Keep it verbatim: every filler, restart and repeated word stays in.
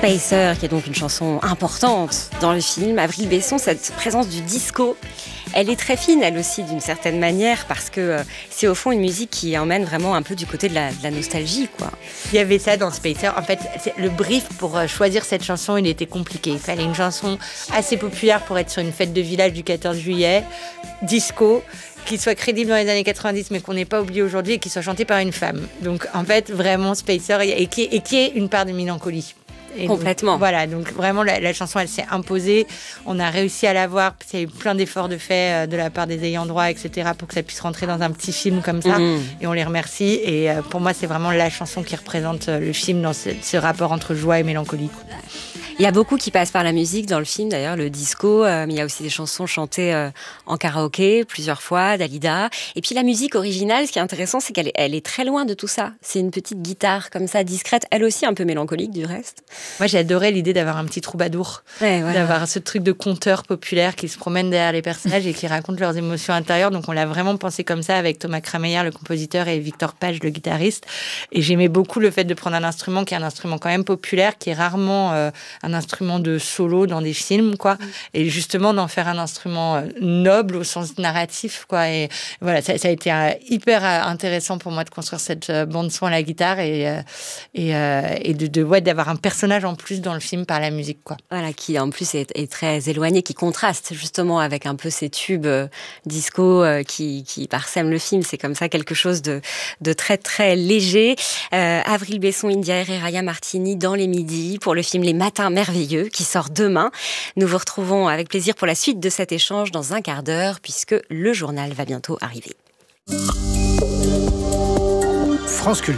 Spacer, qui est donc une chanson importante dans le film. Avril Besson, cette présence du disco, elle est très fine, elle aussi, d'une certaine manière, parce que euh, c'est au fond une musique qui emmène vraiment un peu du côté de la, de la nostalgie, quoi. Il y avait ça dans Spacer. En fait, le brief pour choisir cette chanson, il était compliqué. Il fallait une chanson assez populaire pour être sur une fête de village du quatorze juillet, disco, qui soit crédible dans les années quatre-vingt-dix, mais qu'on n'ait pas oublié aujourd'hui, et qui soit chantée par une femme. Donc, en fait, vraiment, Spacer, et qui, et qui est une part de mélancolie. Et Complètement. Donc, voilà, donc vraiment la, la chanson elle s'est imposée, on a réussi à l'avoir, il y a eu plein d'efforts de fait euh, de la part des ayants droit, et cetera pour que ça puisse rentrer dans un petit film comme ça, mmh. et on les remercie. Et euh, pour moi c'est vraiment la chanson qui représente euh, le film dans ce, ce rapport entre joie et mélancolie. Il y a beaucoup qui passent par la musique dans le film, d'ailleurs, le disco, euh, mais il y a aussi des chansons chantées euh, en karaoké plusieurs fois, Dalida. Et puis la musique originale, ce qui est intéressant, c'est qu'elle est, elle est très loin de tout ça. C'est une petite guitare comme ça, discrète, elle aussi un peu mélancolique du reste. Moi, j'ai adoré l'idée d'avoir un petit troubadour, ouais, voilà. d'avoir ce truc de conteur populaire qui se promène derrière les personnages et qui raconte leurs émotions intérieures. Donc on l'a vraiment pensé comme ça avec Thomas Krameyer, le compositeur, et Victor Page, le guitariste. Et j'aimais beaucoup le fait de prendre un instrument qui est un instrument quand même populaire, qui est rarement... Euh, un instrument de solo dans des films, quoi, et justement d'en faire un instrument noble au sens narratif, quoi. Et voilà, ça, ça a été euh, hyper intéressant pour moi de construire cette euh, bande son à la guitare et euh, et, euh, et de, de ouais, d'avoir un personnage en plus dans le film par la musique, quoi. Voilà, qui en plus est, est très éloigné, qui contraste justement avec un peu ces tubes euh, disco euh, qui qui parsèment le film. C'est comme ça quelque chose de de très très léger. Euh, Avril Besson, India Air et Raya Martini dans les midis pour le film Les Matins Merveilleux qui sort demain. Nous vous retrouvons avec plaisir pour la suite de cet échange dans un quart d'heure puisque le journal va bientôt arriver. France Culture.